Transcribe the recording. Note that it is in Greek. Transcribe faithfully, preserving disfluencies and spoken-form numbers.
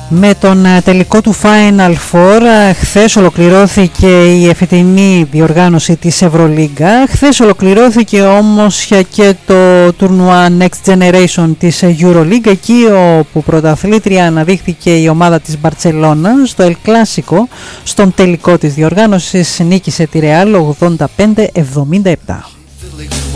Με τον τελικό του Final Four χθες ολοκληρώθηκε η εφετινή διοργάνωση της Ευρωλίγκα. Χθες ολοκληρώθηκε όμως και το τουρνουά Next Generation της EuroLeague, εκεί όπου πρωταθλήτρια αναδείχθηκε η ομάδα της Μπαρτσελώνα στο El Clásico. Στον τελικό της διοργάνωσης νίκησε τη Real ογδόντα πέντε εβδομήντα επτά.